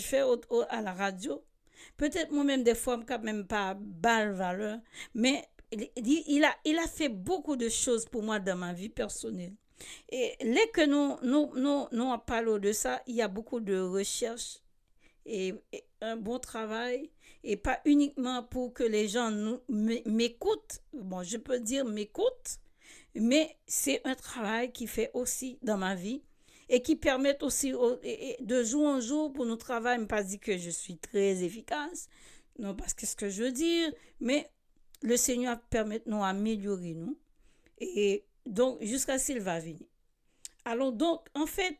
fais à la radio, peut-être moi-même, des fois, je ne même pas balle valeur, mais il a fait beaucoup de choses pour moi dans ma vie personnelle. Et dès que nous parlons de ça, il y a beaucoup de recherches et un bon travail, et pas uniquement pour que les gens m'écoutent, bon, je peux dire m'écoutent, mais c'est un travail qui fait aussi dans ma vie et qui permet aussi de jour en jour pour nous travailler. Je ne pas dire que je suis très efficace, non, parce que ce que je veux dire, mais le Seigneur permet de nous améliorer, nous, et donc jusqu'à ce qu'il va venir. Alors donc, en fait,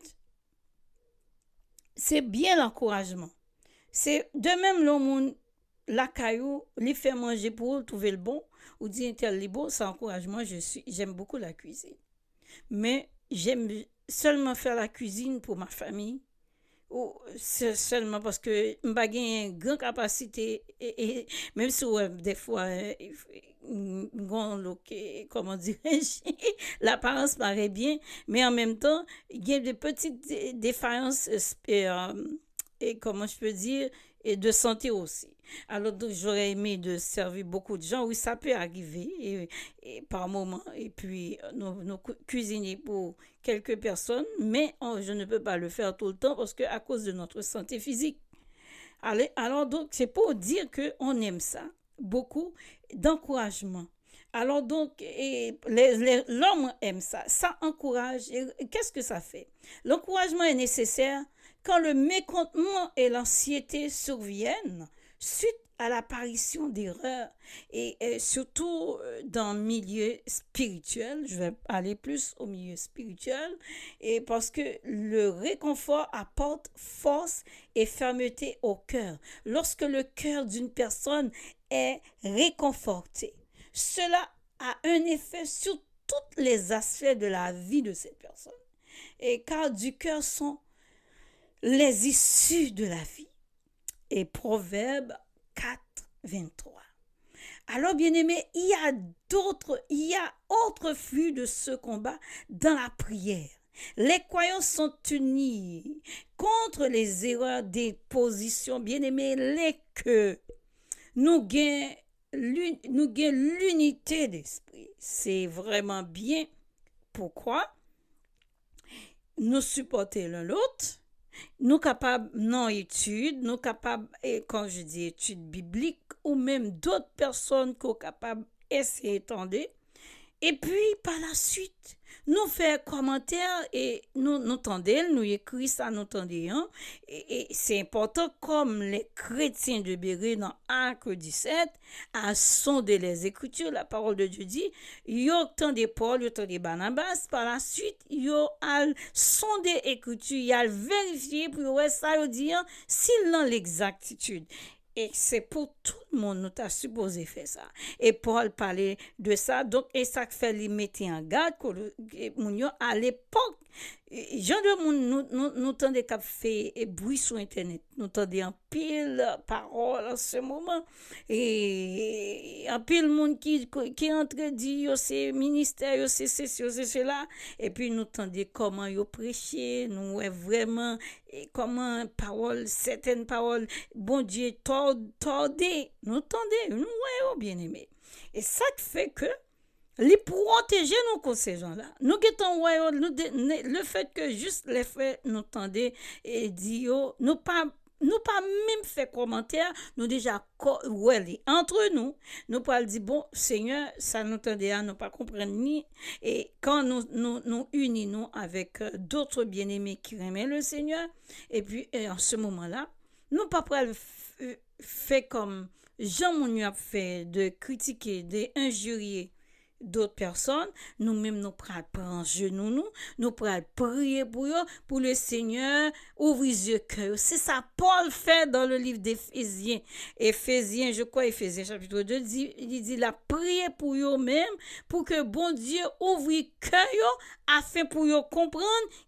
c'est bien l'encouragement. C'est de même le monde, la caillou, lui fait manger pour trouver le bon, ou dire tel est bon, ça encourage moi, j'aime beaucoup la cuisine. Mais j'aime seulement faire la cuisine pour ma famille, ou c'est seulement parce que je n'ai une grande capacité, et même si des fois, comment dirais-je, l'apparence paraît bien, mais en même temps, il y a des petites défaillances, et comment je peux dire, et de santé aussi. Alors donc j'aurais aimé de servir beaucoup de gens, oui ça peut arriver, et par moment, et puis nous cuisiner pour quelques personnes, mais je ne peux pas le faire tout le temps parce que à cause de notre santé physique. Alors donc c'est pour dire qu'on aime ça, beaucoup d'encouragement. Alors donc, l'homme aime ça, ça encourage. Et qu'est-ce que ça fait? L'encouragement est nécessaire quand le mécontentement et l'anxiété surviennent suite à l'apparition d'erreurs et surtout dans le milieu spirituel, je vais aller plus au milieu spirituel, et parce que le réconfort apporte force et fermeté au cœur. Lorsque le cœur d'une personne est réconforté, cela a un effet sur tous les aspects de la vie de cette personne. Et car du cœur sont les issues de la vie. Et Proverbe 4, 23. Alors, bien-aimés, il y a autre flux de ce combat dans la prière. Les croyants sont unis contre les erreurs des positions, bien-aimés, les que nous gagnons l'unité d'esprit. C'est vraiment bien. Pourquoi? Nous supporter l'un l'autre. Nous capables, non études, nous capables, et quand je dis études bibliques, ou même d'autres personnes qui sont capables d'essayer d'entendre. Et puis, par la suite, nous faire commentaire et nous tendons, nous écrit ça, nous tendons. Hein? Et c'est important, comme les chrétiens de Béret dans Actes 17, à sonder les Écritures, la parole de Dieu dit, ils ont des Paul, ils ont des Barnabas, par la suite, ils ont sonder les Écritures, ils ont vérifié pour voir ça, ils dit, s'il a l'exactitude. Et c'est pour tout le monde, nous t'as supposé faire ça. Et Paul parlait de ça, donc, et ça fait les mettre en garde, à l'époque, gens de monde, nous tendez qu'à faire bruit sur Internet, nous tendez en pile parole en ce moment, et en pile monde qui entre dit, c'est ministère, c'est ceci, c'est cela, et puis nous tendez comment yo prêcher, nous est vraiment, comment certaines paroles, bon Dieu, tordé, nous tendez, nous ouais, bien aimé. Et ça fait que les protéger nous contre ces gens-là. Nous guettons le fait que juste les faits nous tendez et dit nous pas même fait commentaire, nous déjà ouais, entre nous pas dire bon Seigneur, ça nous tendait à nous pas comprendre ni, et quand nous unis nous avec d'autres bien-aimés qui aiment le Seigneur, et puis en ce moment-là, nous pas fait comme Jean Mounier a fait de critiquer, d'injurier d'autres personnes, nous-mêmes nous prenons en genoux, nous prenons prier pour le Seigneur, ouvrir les yeux cœur. C'est ça Paul fait dans le livre d'Éphésiens. Éphésiens, je crois, Éphésiens chapitre 2, il dit la prier pour eux-mêmes, pour que bon Dieu ouvre le cœur, afin pour eux comprendre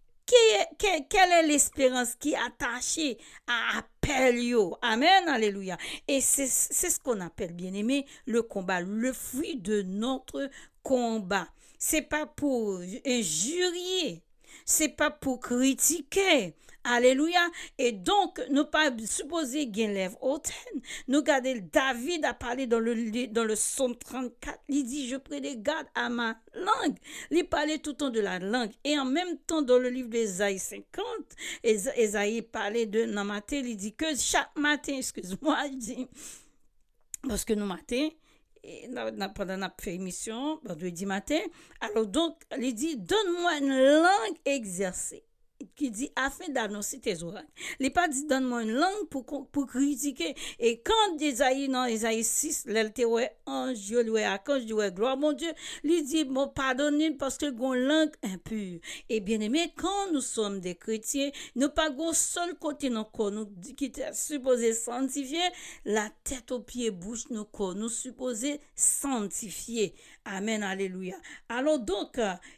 quelle est l'espérance qui est attachée à appel yo. Amen, alléluia. Et c'est ce qu'on appelle, bien aimé, le combat, le fruit de notre combat. C'est pas pour injurier, c'est pas pour critiquer, Alléluia. Et donc, nous pas supposé gagner lèvres hautaine. Nous regardons David a parlé dans le psaume 34. Il dit, je prie des gardes à ma langue. Il parlait tout le temps de la langue. Et en même temps, dans le livre d'Ésaïe 50, Ésaïe parlait de dans matin, il dit que chaque matin, excuse-moi, il dit, parce que nous matin, pendant notre fait émission, vendredi matin, alors donc, il dit, donne-moi une langue exercée. Qui dit afin d'annoncer tes oracles. Il n'a pas dit donne-moi une langue pour critiquer. Et quand Isaïe 6, l'elle ouais ange, Dieu lui archange, Dieu ouais gloire, mon Dieu, il dit bon pardonnez parce que gon langue impure. Et bien aimé, quand nous sommes des chrétiens, nous pas gon seul côté nos corps nous qui est supposé sanctifier, la tête aux pieds bouche nos corps nous supposé sanctifier. Amen, alléluia. Alors donc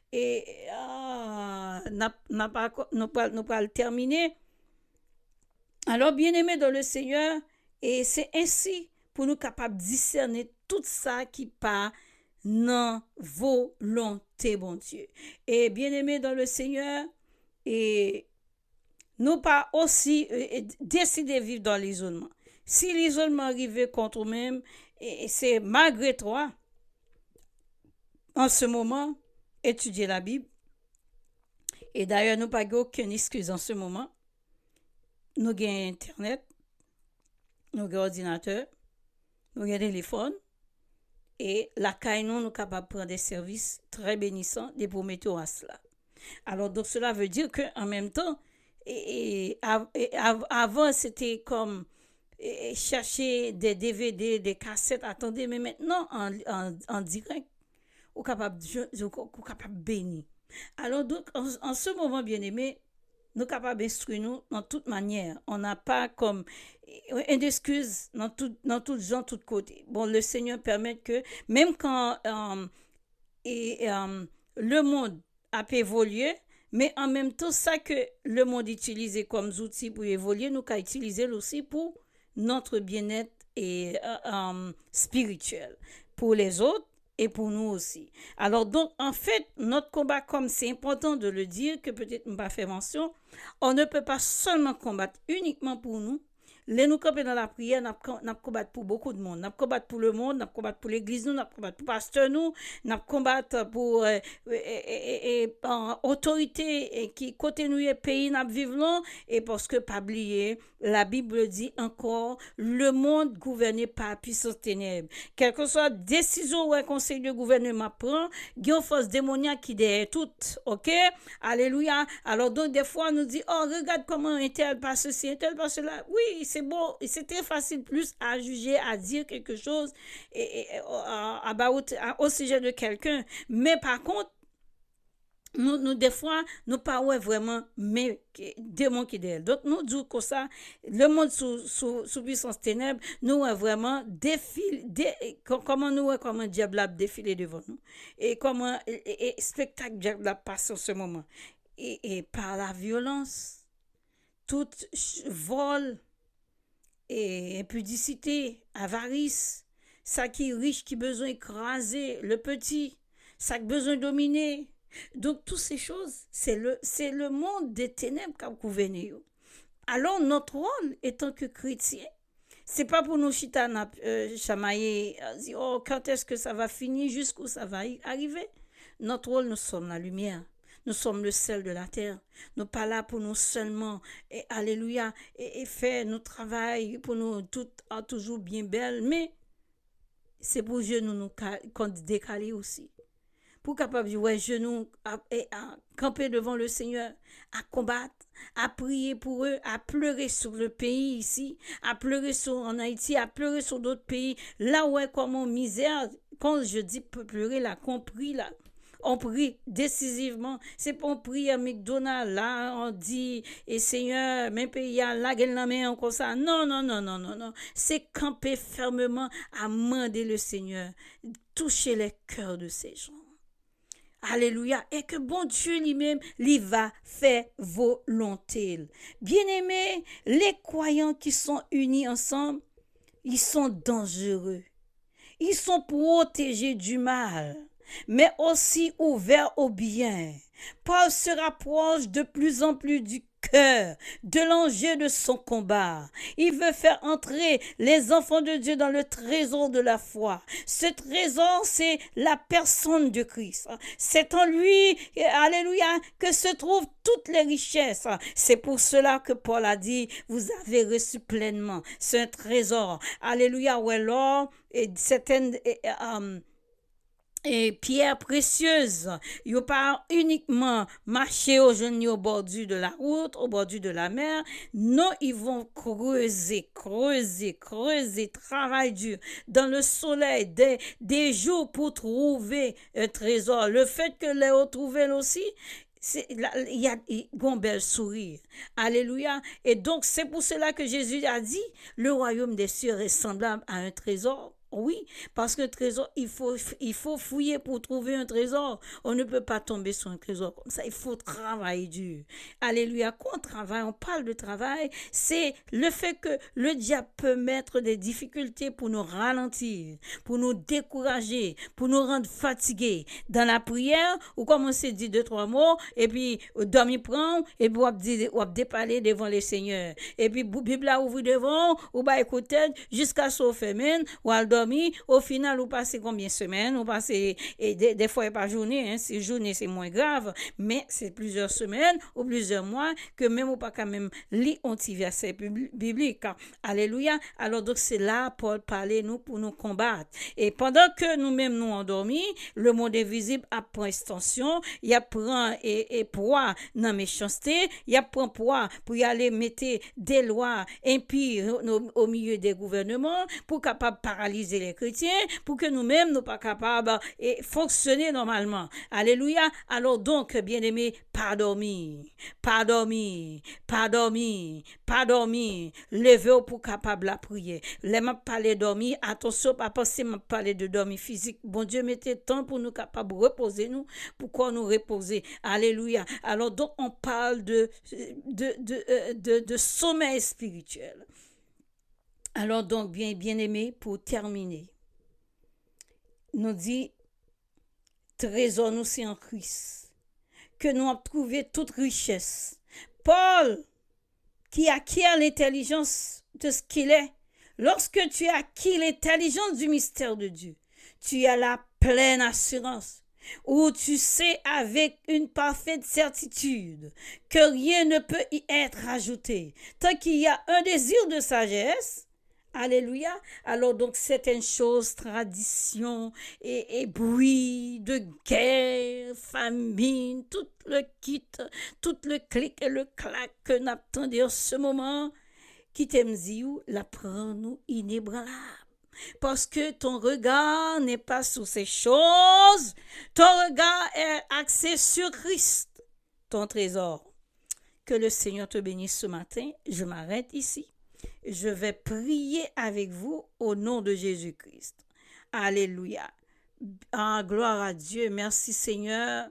nous pas le terminer. Alors, bien-aimés dans le Seigneur, et c'est ainsi pour nous capables de discerner tout ça qui part dans volonté, bon Dieu. Et bien-aimés dans le Seigneur, et nous pas aussi décider de vivre dans l'isolement. Si l'isolement arrive contre nous-mêmes, et c'est malgré toi, en ce moment, étudier la Bible. Et d'ailleurs, nous n'avons pas aucune excuse en ce moment. Nous avons Internet, nous avons ordinateur, nous avons téléphone. Et la caille, nous sommes capables de prendre des services très bénissants des prometteurs à cela. Alors, donc, cela veut dire qu'en même temps, avant, c'était comme chercher des DVD, des cassettes, attendez, mais maintenant, en direct, ou capable de bénir. Alors donc, en ce moment, bien-aimé, nous sommes capables d'instruire nous dans toute manière. On n'a pas comme une excuse dans tout genre, tout côté. Bon, le Seigneur permet que, même quand le monde a évolué, mais en même temps, ça que le monde utilise comme outil pour évoluer, nous avons utilisé aussi pour notre bien-être et spirituel. Pour les autres, et pour nous aussi. Alors donc, en fait, notre combat, comme c'est important de le dire, que peut-être on va faire mention, on ne peut pas seulement combattre uniquement pour nous. Les nous camper dans la prière, nous combattre pour beaucoup de monde. Nous combattre pour le monde, nous combattre pour l'église, nous combattre pour pasteur, nous combattre pour autorité qui côté nous est pays nous vivons et parce que pas oublier, la Bible dit encore le monde gouverné par puissance ténèbres. Quelle que soit décision ou un conseil de gouvernement prend, il y a une force démoniaque qui derrière tout. OK? Alléluia. Alors donc des fois on nous dit "Oh, regarde comment un tel passe ceci, un tel passe cela." Oui, c'est bon, c'est très facile plus à juger, à dire quelque chose au sujet de quelqu'un. Mais par contre, nous des fois, nous pas vraiment, mais démons qui derrière. Donc, nous disons que ça, le monde sous puissance ténèbres, nous vraiment comment comment diable a défilé devant nous. Et comment, spectacle diable a passé en ce moment. Et par la violence, tout vol, et impudicité, avarice, ça qui est riche, qui besoin d'écraser le petit, ça qui besoin de dominer. Donc, toutes ces choses, c'est le monde des ténèbres qui a gouverné. Alors, notre rôle, étant que chrétien, c'est pas pour nous chamailler, dire, oh, quand est-ce que ça va finir, jusqu'où ça va arriver. Notre rôle, nous sommes la lumière. Nous sommes le sel de la terre. Nous pas là pour nous seulement, alléluia, et faire notre travail pour nous toujours bien belle, mais c'est pour Dieu nous décaler aussi. Pour capable de ouais, genoux à camper devant le Seigneur, à combattre, à prier pour eux, à pleurer sur le pays ici, à pleurer en Haïti, à pleurer sur d'autres pays. Là où est comme misère, quand je dis pleurer, là, compris là. On prie décisivement. C'est pas on prie à McDonald's, là, on dit, et Seigneur, même pays à la gueule la main, comme ça. Non, non, non, non, non, non. C'est camper fermement à demander le Seigneur, toucher les cœurs de ces gens. Alléluia. Et que bon Dieu lui-même, lui va faire volonté. Bien-aimés, les croyants qui sont unis ensemble, ils sont dangereux. Ils sont protégés du mal, mais aussi ouverts au bien. Paul se rapproche de plus en plus du cœur de l'enjeu de son combat. Il veut faire entrer les enfants de Dieu dans le trésor de la foi. Ce trésor, c'est la personne de Christ. C'est en lui, alléluia, que se trouvent toutes les richesses. C'est pour cela que Paul a dit, vous avez reçu pleinement. C'est un trésor. Alléluia, où est l'or et certaines et pierres précieuses. Ils n'ont pas uniquement marché au genou au bord de la route, au bord de la mer. Non, ils vont creuser, travail dur dans le soleil, des jours pour trouver un trésor. Le fait que les ont trouvé aussi, il y a un bel sourire. Alléluia. Et donc, c'est pour cela que Jésus a dit, le royaume des cieux est semblable à un trésor. Oui, parce que trésor, il faut fouiller pour trouver un trésor. On ne peut pas tomber sur un trésor comme ça. Il faut travailler dur. Alléluia. Quand on travaille, on parle de travail, c'est le fait que le diable peut mettre des difficultés pour nous ralentir, pour nous décourager, pour nous rendre fatigués. Dans la prière, ou commencer à dire 2-3 mots, et puis, dormir prendre, et puis, on déparler devant les seigneurs. Et puis, Bible a ouvert devant, ou bah écouter, jusqu'à ce féminin, ou à au final, vous passez combien de semaines? Vous passez, et des fois, pas journée, hein. Si journée, c'est moins grave, mais c'est plusieurs semaines ou plusieurs mois que même ou pas quand même lire un petit verset biblique. Alléluia. Alors, donc, c'est là, Paul parlait nous pour nous combattre. Et pendant que nous-mêmes nous endormis, le monde invisible apprend extension, il apprend et poids dans méchanceté, il apprend poids pour y aller mettre des lois impies au milieu des gouvernements, pour capable paralyser les chrétiens, pour que nous-mêmes nous pas capables et fonctionner normalement. Alléluia. Alors donc, bien-aimés, pas dormir. Levez-vous pour capable la prier. Les m'a parlé dormir, attention, pas penser m'a parler de dormir physique. Bon Dieu, mettez temps pour nous capables de reposer nous, pourquoi nous reposer. Alléluia. Alors donc, on parle de sommeil spirituel. Alors donc, bien aimé, pour terminer, nous dit, trésor nous c'est en Christ, que nous avons trouvé toute richesse. Paul, qui acquiert l'intelligence de ce qu'il est, lorsque tu acquiers l'intelligence du mystère de Dieu, tu as la pleine assurance, où tu sais avec une parfaite certitude que rien ne peut y être ajouté, tant qu'il y a un désir de sagesse. Alléluia. Alors donc certaines choses, traditions et bruit de guerre, famine, tout le kit, tout le clic et le clac que nous attendons en ce moment, qui t'aime la prend nous inébranlable. Parce que ton regard n'est pas sur ces choses, ton regard est axé sur Christ, ton trésor. Que le Seigneur te bénisse ce matin. Je m'arrête ici. Je vais prier avec vous au nom de Jésus-Christ. Alléluia. Ah, gloire à Dieu. Merci Seigneur.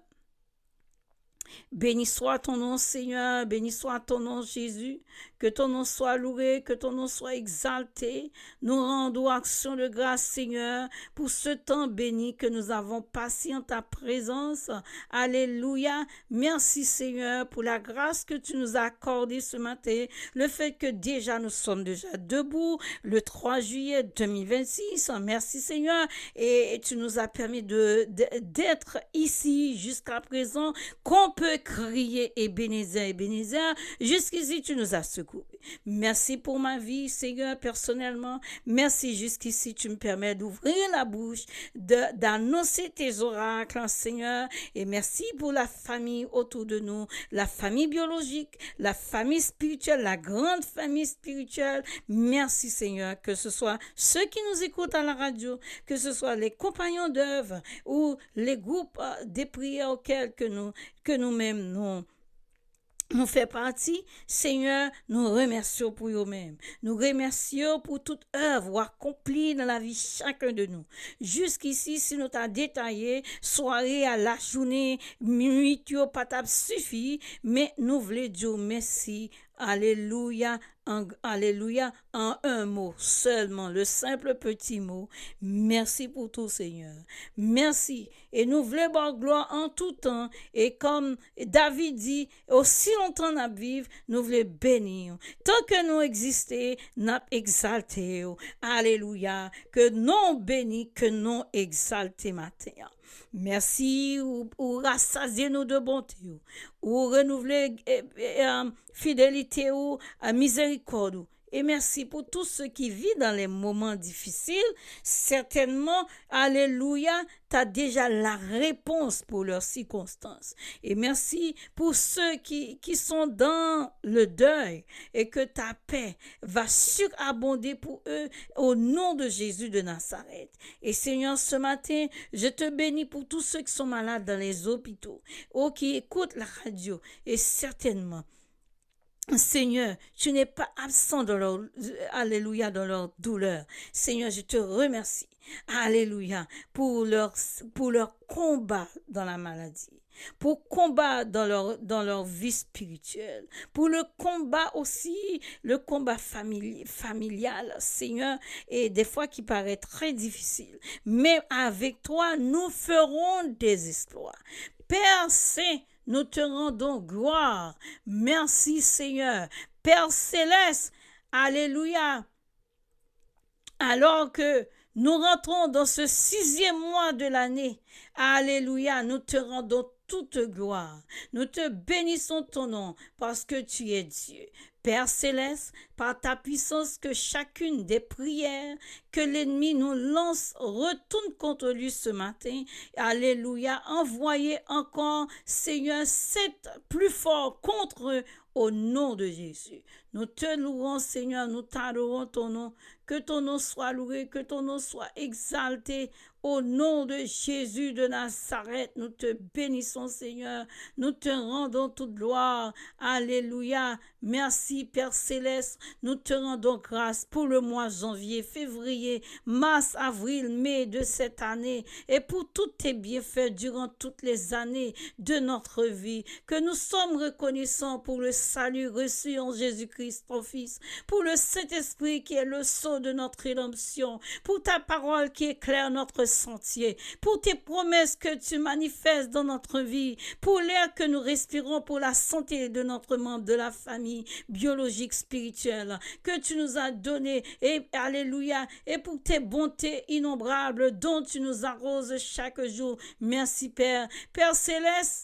Béni soit ton nom, Seigneur, béni soit ton nom, Jésus, que ton nom soit loué, que ton nom soit exalté. Nous rendons action de grâce, Seigneur, pour ce temps béni que nous avons passé en ta présence. Alléluia. Merci, Seigneur, pour la grâce que tu nous as accordée ce matin, le fait que déjà nous sommes déjà debout le 3 juillet 2026. Merci, Seigneur, et tu nous as permis d'être ici jusqu'à présent, qu'on peut crier Ebenezer, jusqu'ici tu nous as secourus. Merci pour ma vie, Seigneur, personnellement. Merci jusqu'ici tu me permets d'ouvrir la bouche, d'annoncer tes oracles, Seigneur. Et merci pour la famille autour de nous, la famille biologique, la famille spirituelle, la grande famille spirituelle. Merci, Seigneur, que ce soit ceux qui nous écoutent à la radio, que ce soit les compagnons d'œuvre ou les groupes des prières auxquels que nous-mêmes nous fait partie. Seigneur, nous remercions pour eux-mêmes. Nous remercions pour toute œuvre accomplie dans la vie de chacun de nous. Jusqu'ici, si nous t'as détaillé, soirée à la journée, minuit, pas suffit, mais nous voulons dire merci Alléluia, alléluia, en un mot seulement, le simple petit mot. Merci pour tout, Seigneur. Merci. Et nous voulons voir gloire en tout temps. Et comme David dit, aussi longtemps nous vivons, nous voulons bénir. Tant que nous existons, nous exalter. Alléluia. Que non béni, que non exalté matin. Merci ou rassasier nous de bonté ou renouveler fidélité ou miséricorde. Et merci pour tous ceux qui vivent dans les moments difficiles. Certainement, alléluia, tu as déjà la réponse pour leurs circonstances. Et merci pour ceux qui sont dans le deuil et que ta paix va surabonder pour eux au nom de Jésus de Nazareth. Et Seigneur, ce matin, je te bénis pour tous ceux qui sont malades dans les hôpitaux, qui écoutent la radio et certainement, Seigneur, tu n'es pas absent dans leur, alléluia, dans leur douleur. Seigneur, je te remercie, alléluia, pour leur combat dans la maladie, pour combat dans leur vie spirituelle, pour le combat aussi, le combat familial, Seigneur, et des fois qui paraît très difficile. Mais avec toi, nous ferons des exploits. Père Saint, nous te rendons gloire. Merci Seigneur. Père Céleste, alléluia. Alors que nous rentrons dans ce 6e mois de l'année, alléluia, nous te rendons toute gloire. Nous te bénissons ton nom parce que tu es Dieu. Père Céleste, par ta puissance, que chacune des prières que l'ennemi nous lance retourne contre lui ce matin. Alléluia. Envoyez encore, Seigneur, 7 plus fort contre eux au nom de Jésus. Nous te louons, Seigneur, nous t'adorons ton nom. Que ton nom soit loué, que ton nom soit exalté. Au nom de Jésus de Nazareth, nous te bénissons, Seigneur. Nous te rendons toute gloire. Alléluia. Merci, Père Céleste. Nous te rendons grâce pour le mois janvier, février, mars, avril, mai de cette année et pour tous tes bienfaits durant toutes les années de notre vie. Que nous sommes reconnaissants pour le salut reçu en Jésus-Christ, ton Fils, pour le Saint-Esprit qui est le sceau de notre rédemption, pour ta parole qui éclaire notre sentier, pour tes promesses que tu manifestes dans notre vie, pour l'air que nous respirons, pour la santé de notre membre de la famille biologique, spirituelle, que tu nous as donné, et alléluia, et pour tes bontés innombrables dont tu nous arroses chaque jour. Merci Père. Père Céleste,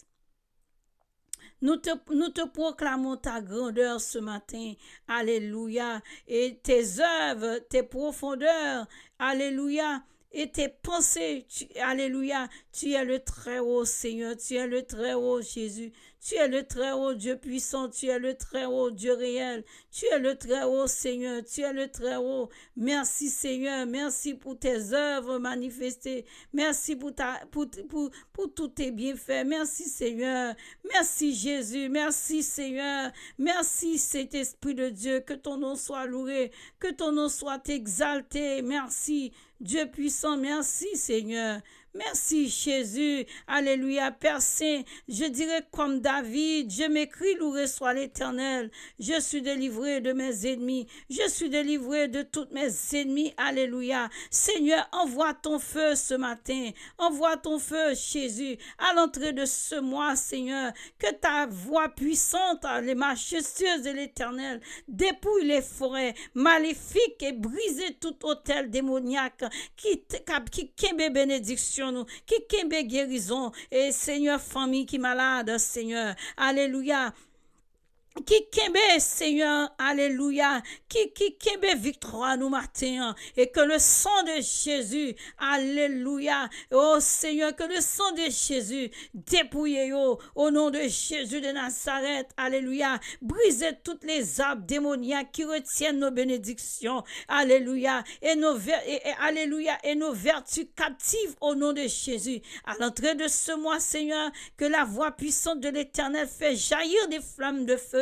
nous te proclamons ta grandeur ce matin. Alléluia. Et tes œuvres, tes profondeurs. Alléluia. Et tes pensées, alléluia, tu es le très haut Seigneur, tu es le très haut Jésus, tu es le très haut Dieu puissant, tu es le très haut Dieu réel, tu es le très haut Seigneur, tu es le très haut. Merci Seigneur, merci pour tes œuvres manifestées, merci pour tous tes bienfaits, merci Seigneur, merci Jésus, merci Seigneur, merci Saint-Esprit de Dieu, que ton nom soit loué, que ton nom soit exalté, merci Dieu puissant, merci Seigneur. Merci Jésus, alléluia, Père Saint, je dirais comme David, je m'écris, loué soit l'Éternel, je suis délivré de mes ennemis, je suis délivré de tous mes ennemis, alléluia. Seigneur, envoie ton feu ce matin, envoie ton feu Jésus, à l'entrée de ce mois, Seigneur, que ta voix puissante, les majestueuses de l'Éternel, dépouille les forêts maléfiques et brise tout autel démoniaque qui kembe bénédiction nous, qui kembe guérison, et Seigneur, famille qui malade, Seigneur, alléluia, qui kembe, Seigneur, alléluia, qui kembe victoire nous matin, et que le sang de Jésus, alléluia, oh Seigneur, que le sang de Jésus dépouille au nom de Jésus de Nazareth, alléluia, brisez toutes les arbres démoniaques qui retiennent nos bénédictions, alléluia, et alléluia, et nos vertus captives au nom de Jésus. À l'entrée de ce mois, Seigneur, que la voix puissante de l'Éternel fait jaillir des flammes de feu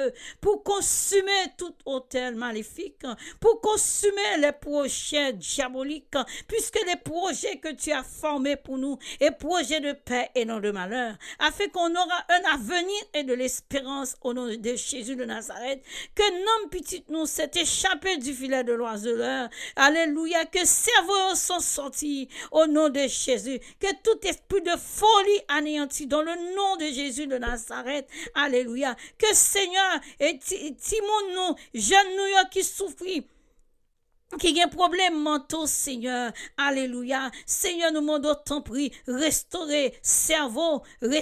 feu pour consumer tout autel maléfique, pour consumer les projets diaboliques, puisque les projets que tu as formés pour nous est projets de paix et non de malheur, afin qu'on aura un avenir et de l'espérance au nom de Jésus de Nazareth, que non petit nous s'est échappé du filet de l'oiseleur, alléluia, que cerveaux sont sortis au nom de Jésus, que tout esprit de folie anéanti dans le nom de Jésus de Nazareth, alléluia, que Seigneur, et Timon nous, jeunes nous qui souffrent, qui a un problème mentaux, Seigneur, alléluia, Seigneur, nous demandons ton prix, restaurer cerveau,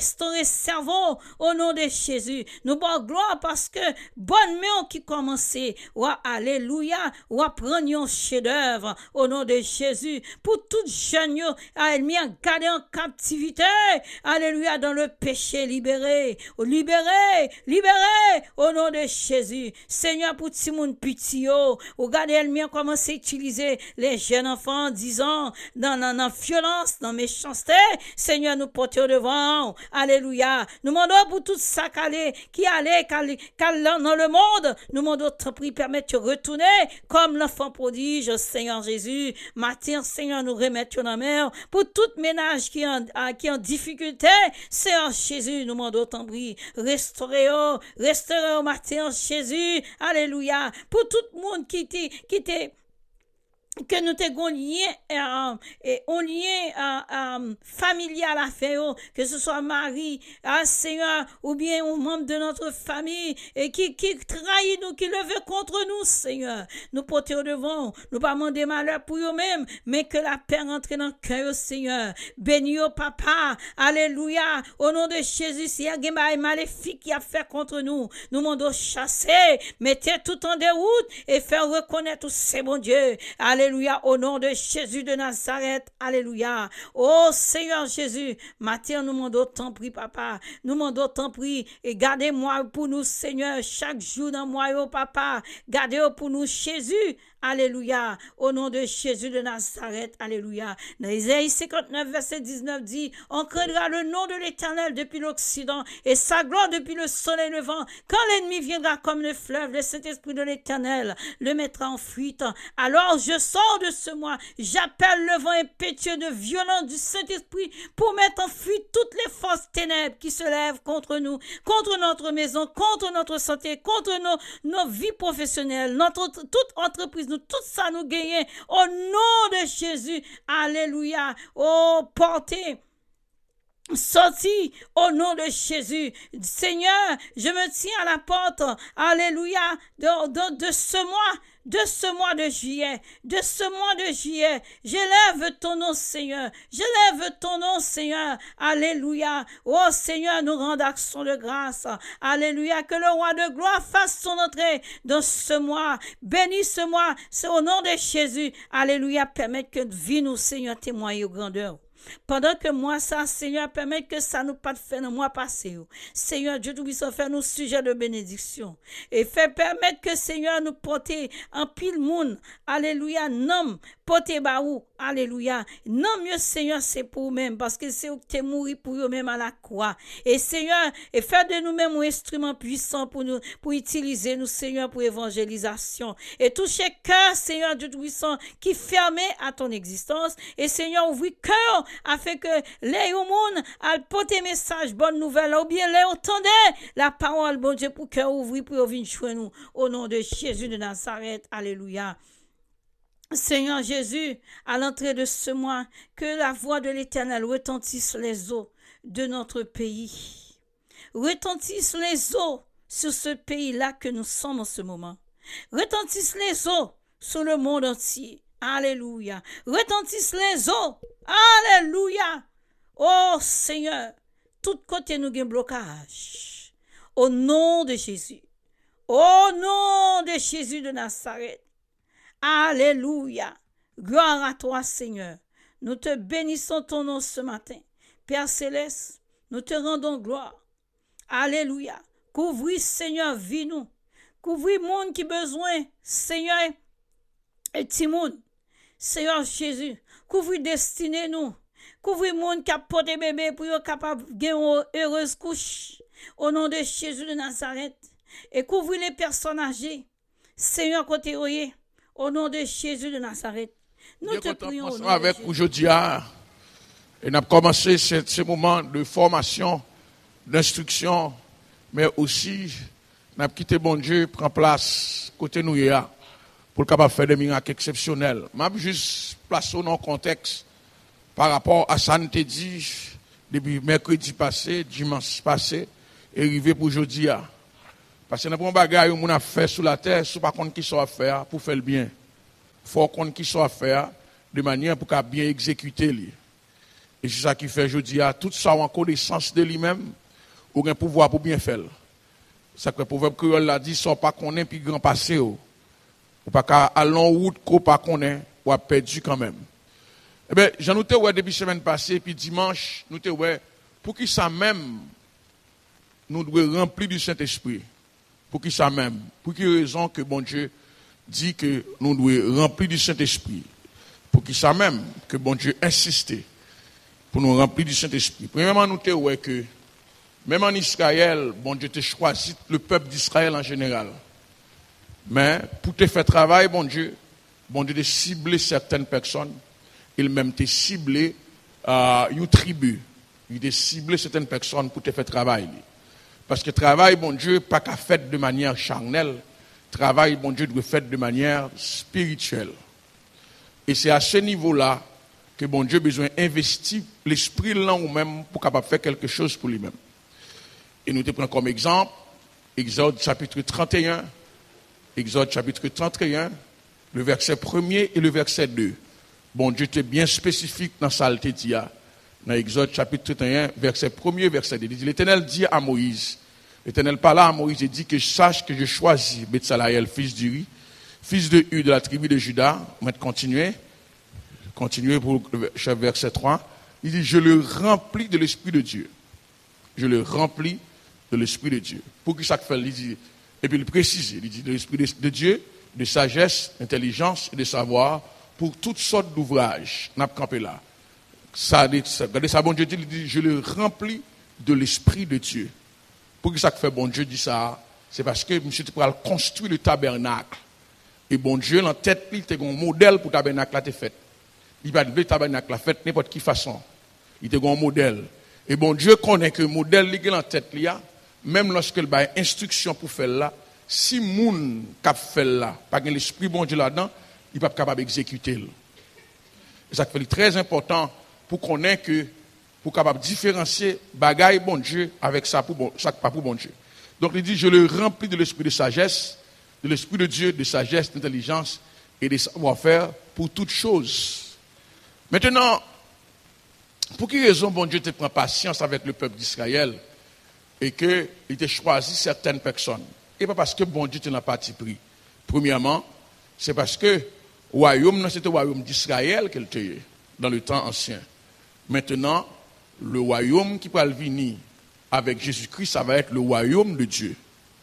au nom de Jésus, nous bon gloire parce que bonne main qui commençait, alléluia, prendre un chef-d'œuvre, au nom de Jésus, pour toute jeune, elle m'y a gardé en captivité, alléluia, dans le péché libéré, au nom de Jésus, Seigneur, pour tout le monde pitié, regardez, elle m'y a commencé à utiliser les jeunes enfants, disons, dans la violence, dans la méchanceté. Seigneur, nous portons devant. Alléluia. Nous demandons pour tout ça qui allait dans le monde. Nous demandons, te prie, permettre de retourner comme l'enfant prodige, Seigneur Jésus. Matin, Seigneur, nous remettons la mer pour tout ménage qui est en difficulté. Seigneur Jésus, nous demandons, te prie, restaurez au matin, Jésus. Alléluia. Pour tout le monde qui était que nous t'ayons lien familial à faire, que ce soit Marie, Seigneur, ou bien un membre de notre famille, et qui trahit nous, qui le veut contre nous, Seigneur. Nous portons devant, nous pas demander malheur pour eux-mêmes, mais que la paix rentre dans le cœur, Seigneur. Bénis au papa, alléluia, au nom de Jésus, s'il y a un maléfique qui a fait contre nous, nous demandons chasser, mettez tout en déroute, et faire reconnaître c'est bon Dieu, alléluia, au nom de Jésus de Nazareth, alléluia. Oh Seigneur Jésus, matin nous demandons ton prix, papa, nous demandons ton prix, et gardez-moi pour nous, Seigneur, chaque jour dans moi, oh papa, gardez-moi pour nous, Jésus, alléluia, au nom de Jésus de Nazareth, alléluia. Dans Isaïe 59, verset 19 dit, on craindra le nom de l'Éternel depuis l'Occident, et sa gloire depuis le soleil levant. Quand l'ennemi viendra comme le fleuve, le Saint-Esprit de l'Éternel le mettra en fuite. Alors je sors de ce mois, j'appelle le vent impétueux de violence du Saint-Esprit pour mettre en fuite toutes les forces ténèbres qui se lèvent contre nous, contre notre maison, contre notre santé, contre nos vies professionnelles, toute entreprise, tout ça nous gagne au nom de Jésus. Alléluia. Oh, portez. Sorti au nom de Jésus. Seigneur, je me tiens à la porte, alléluia, de ce mois de juillet, j'élève ton nom, Seigneur, alléluia. Oh Seigneur, nous rendons action de grâce, alléluia, que le roi de gloire fasse son entrée dans ce mois, bénis ce mois, c'est au nom de Jésus, alléluia, permettre que vie nous, Seigneur, témoigne aux grandeurs. Pendant que moi, ça, Seigneur, permet que ça nous pas fait dans le mois passé. Seigneur, Dieu tout-puissant, fait nous sujet de bénédiction. Et fait permettre que, Seigneur, nous porter en pile monde. Alléluia, nom, porter baou. Alléluia. Non, mieux, Seigneur, c'est pour nous-mêmes, parce que c'est où tu es mouru pour nous-mêmes à la croix. Et Seigneur, et faire de nous-mêmes un instrument puissant pour utiliser nous, Seigneur, pour évangélisation. Et toucher cœur, Seigneur, Dieu tout-puissant, qui fermait à ton existence. Et Seigneur, ouvre cœur, afin que les monde à porter message bonne nouvelle ou bien les entendez la parole bon Dieu pour cœur ouvrir pour venir joindre nous au nom de Jésus de Nazareth, alléluia. Seigneur Jésus, à l'entrée de ce mois, que la voix de l'Éternel retentisse les eaux de notre pays, retentisse les eaux sur ce pays-là que nous sommes en ce moment, retentisse les eaux sur le monde entier. Alléluia. Retentisse les eaux. Alléluia. Oh Seigneur, tout côté nous avons blocage. Au nom de Jésus. Au nom de Jésus de Nazareth. Alléluia. Gloire à toi, Seigneur. Nous te bénissons ton nom ce matin. Père Céleste, nous te rendons gloire. Alléluia. Couvris, Seigneur, vie nous. Couvris monde qui besoin, Seigneur, et Timoun. Seigneur Jésus, couvre destinée nous, couvre monde qui a porté bébé pour être capable de gagner une heureuse couche. Au nom de Jésus de Nazareth, et couvrir les personnes âgées. Seigneur, côté au nom de Jésus de Nazareth. Nous te prions au nom avec de aujourd'hui, et nous avons commencé ce moment de formation, d'instruction, mais aussi, nous avons quitté bon Dieu, prend place côté nous pour capable faire des miracles exceptionnels. Je vais juste placer dans le contexte par rapport à ça, nous te dit depuis mercredi passé, dimanche passé, et arrivé pour aujourd'hui. Parce que nous avons un bagage que nous avons fait sur la terre, ce n'est pas contre qui soit faire pour faire le bien. Il faut qu'on qui soit faire de manière pour qu'à bien exécuter. Et c'est ça qui fait aujourd'hui, tout ça en connaissance de lui-même, ou un pouvoir pour bien faire. Ça que le proverbe créole l'a dit, sans pas qu'on ait puis grand passé. Ou pas qu'à aller en route qu'on pas qu'on ait, ou a perdu quand même. Eh bien, j'en ai ouais depuis la semaine passée, puis dimanche, nous avons ouais, pour qui ça même, nous devons remplir du Saint-Esprit. Pour qui ça même, pour quelle raison que bon Dieu dit que nous devons remplir du Saint-Esprit. Pour qui ça même, que bon Dieu insiste pour nous remplir du Saint-Esprit. Premièrement, nous avons ouais que, même en Israël, bon Dieu t'a choisi le peuple d'Israël en général. Mais pour te faire travail, bon Dieu t'a ciblé certaines personnes. Il même t'a ciblé une tribu. Il t'a ciblé certaines personnes pour te faire travail. Parce que travail, bon Dieu, pas qu'à fait de manière charnelle. Travail, bon Dieu, doit fait de manière spirituelle. Et c'est à ce niveau-là que bon Dieu a besoin d'investir l'esprit là ou même pour capable faire quelque chose pour lui-même. Et nous te prenons comme exemple Exode chapitre 31, Exode chapitre 31, le verset 1er et le verset 2. Bon Dieu était bien spécifique dans sa altétia. Dans Exode chapitre 31, verset 1er, verset 2. Il dit, l'Éternel dit à Moïse, l'Éternel parla à Moïse et dit que sache que je choisis Betsalaël, fils d'Uri, fils de Hu de la tribu de Juda. On va continuer pour le verset 3. Il dit, je le remplis de l'Esprit de Dieu. Je le remplis de l'Esprit de Dieu. Pour que ça fait, il dit, et puis il précise, il dit de l'Esprit de Dieu, de sagesse, d'intelligence et de savoir, pour toutes sortes d'ouvrages. On a campé là. Regardez ça, bon Dieu dit, il dit, je le remplis de l'Esprit de Dieu. Pour que ça fait, bon Dieu dit ça, c'est parce que monsieur tu pourras construire le tabernacle. Et bon Dieu, dans la tête, il a un modèle pour le tabernacle là, fait. Il va le tabernacle là, fait n'importe quelle façon. Il a un modèle. Et bon Dieu connaît que le modèle qui est dans la tête là, même lorsque il a une instruction pour faire là, si moun cap fait là, pas l'esprit bon Dieu là-dedans, il n'est pas capable d'exécuter. Et ça fait très important pour connaître que, pour capable différencier bagaille bon Dieu avec ça pour bon, ça pas pour bon Dieu. Donc il dit, je le remplis de l'esprit de sagesse, de l'esprit de Dieu, de sagesse, d'intelligence et de savoir-faire pour toutes choses. Maintenant, pour quelle raison bon Dieu te prend patience avec le peuple d'Israël et qu'il t'a choisi certaines personnes? Et pas parce que bon Dieu te l'a parti pris. Premièrement, c'est parce que le royaume, c'était le royaume d'Israël qu'elle était dans le temps ancien. Maintenant, le royaume qui va venir avec Jésus-Christ, ça va être le royaume de Dieu.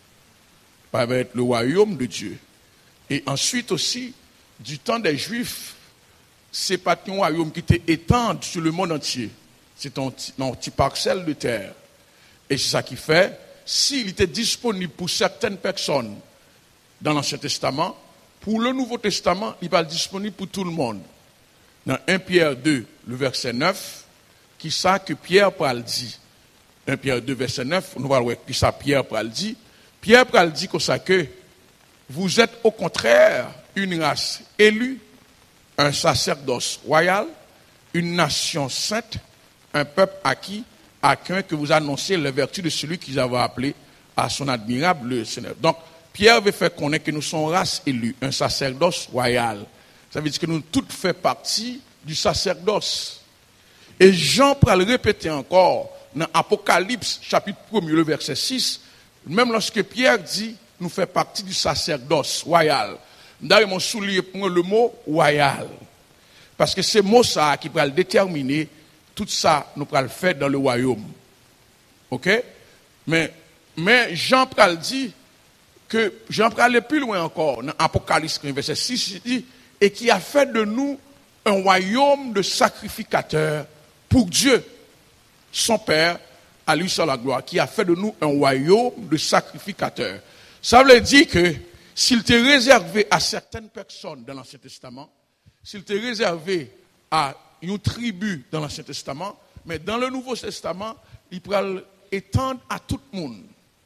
Ça va être le royaume de Dieu. Et ensuite aussi, du temps des Juifs, c'est pas un royaume qui était étendu sur le monde entier. C'est un petit parcelle de terre. Et c'est ça qui fait, s'il était disponible pour certaines personnes dans l'Ancien Testament, pour le Nouveau Testament, il va être disponible pour tout le monde. Dans 1 Pierre 2, le verset 9, qui ça que Pierre pral dit. 1 Pierre 2, verset 9, nous allons voir qui ça Pierre pral dit. Pierre pral dit comme ça que vous êtes au contraire une race élue, un sacerdoce royal, une nation sainte, un peuple acquis, à qu'un que vous annoncez les vertus de celui qu'ils avaient appelé à son admirable Seigneur. Donc, Pierre veut faire connaître que nous sommes race élue, un sacerdoce royal. Ça veut dire que nous toutes faisons partie du sacerdoce. Et Jean pourra le répéter encore dans Apocalypse, chapitre 1, le verset 6, même lorsque Pierre dit, nous faisons partie du sacerdoce royal. D'ailleurs, mon soulier pour le mot royal. Parce que c'est mot ça qui va le déterminer, tout ça, nous pourrons le faire dans le royaume. Ok? Mais Jean pourra le dire, que Jean pourra aller plus loin encore, dans Apocalypse, verset 6, il dit, et qui a fait de nous un royaume de sacrificateurs pour Dieu, son Père, à lui seul la gloire, qui a fait de nous un royaume de sacrificateurs. Ça veut dire que s'il était réservé à certaines personnes dans l'Ancien Testament, s'il était réservé à une tribu dans l'Ancien Testament, mais dans le Nouveau Testament, il peut l'étendre à tout le monde.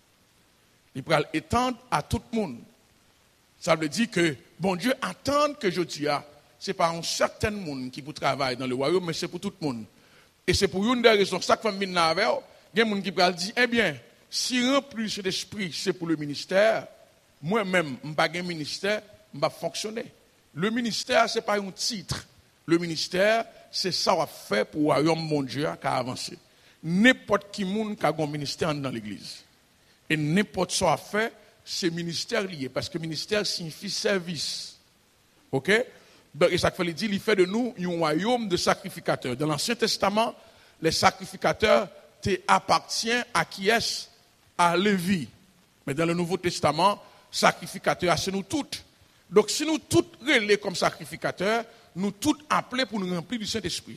Il peut l'étendre à tout le monde. Ça veut dire que, bon Dieu attend que je dise, ce n'est pas un certain monde qui peut travailler dans le royaume, mais c'est pour tout le monde. Et c'est pour une des raisons, chaque fois que je avec, il y a des gens qui peuvent dire, eh bien, si remplir cet esprit, c'est pour le ministère, moi-même, je n'ai pas un ministère, je vais fonctionner. Le ministère, ce n'est pas un titre. Le ministère, c'est ça qu'on fait pour le royaume de Dieu qui a avancé. N'importe qui monde qui a un ministère dans l'église. Et n'importe ce qu'on fait, c'est ministère lié. Parce que ministère signifie service. OK? Donc, et ça fait dire, il fait de nous un royaume de sacrificateurs. Dans l'Ancien Testament, les sacrificateurs appartiennent à qui est-ce? À Lévi. Mais dans le Nouveau Testament, sacrificateurs, c'est nous toutes. Donc, si nous toutes relais comme sacrificateurs, nous toutes appelés pour nous remplir du Saint-Esprit.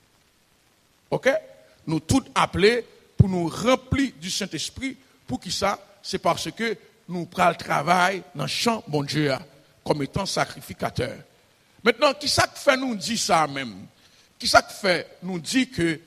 OK? Nous toutes appelés pour nous remplir du Saint-Esprit. Pour qui ça? C'est parce que nous prenons le travail dans le champ, bon Dieu, comme étant sacrificateurs. Maintenant, qui ça fait nous dire ça même? Qui ça fait nous dire que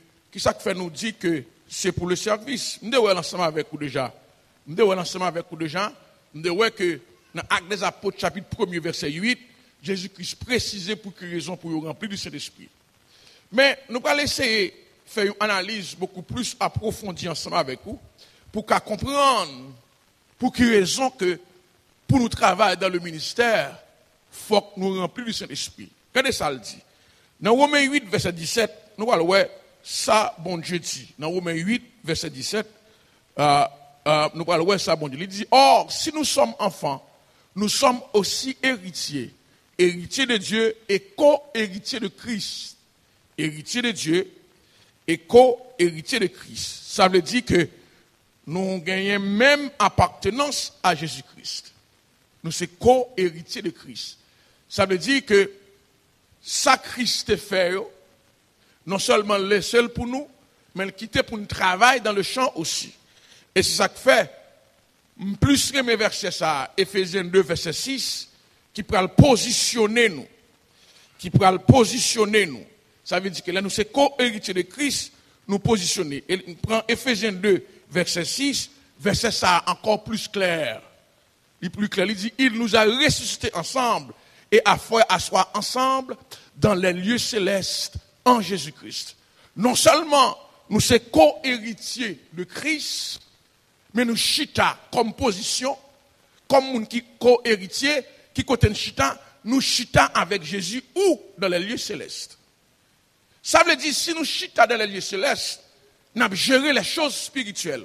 c'est pour le service? Nous devons ensemble avec vous déjà. Nous devons ensemble avec vous déjà. Nous devons que dans Actes des Apôtres, chapitre 1er, verset 8, Jésus-Christ précisait pour quelle raison pour remplir du Saint-Esprit. Mais nous allons essayer de faire une analyse beaucoup plus approfondie ensemble avec vous pour qu'à comprendre pour quelle raison que pour nous travailler dans le ministère, il faut que nous remplissions du Saint-Esprit. Regardez ça le dit. Dans Romains 8, verset 17, nous allons voir ça, bon Dieu dit. Dans Romains 8, verset 17, nous allons voir ça, bon Dieu. Il dit, or, si nous sommes enfants, nous sommes aussi héritiers. Héritiers de Dieu et co-héritiers de Christ. Héritiers de Dieu et co-héritiers de Christ. Ça veut dire que nous gagnons même appartenance à Jésus-Christ. Nous sommes co-héritiers de Christ. Ça veut dire que ça Christ fait, non seulement le seul pour nous, mais il quitte pour nous travailler dans le champ aussi. Et c'est ça que fait, plus que mes versets ça, Éphésiens 2, verset 6, qui peut le positionner nous. Qui peut le positionner nous. Ça veut dire que là, nous sommes co-héritiers de Christ, nous positionner. Et on prend Éphésiens 2, verset 6, verset ça encore plus clair. Il est plus clair, il dit, il nous a ressuscités ensemble et a fait asseoir ensemble dans les lieux célestes en Jésus-Christ. Non seulement nous sommes co-héritiers de Christ, mais nous chita comme position, comme nous qui co-héritiers, qui côté chita, nous chita avec Jésus ou dans les lieux célestes. Ça veut dire, si nous chita dans les lieux célestes, nous avons géré les choses spirituelles.